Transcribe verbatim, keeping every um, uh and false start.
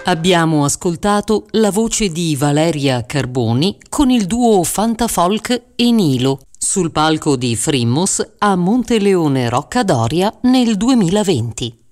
Abbiamo ascoltato la voce di Valeria Carboni con il duo Fantafolk e Nilo sul palco di Frimmos a Monteleone Rocca Doria nel duemilaventi.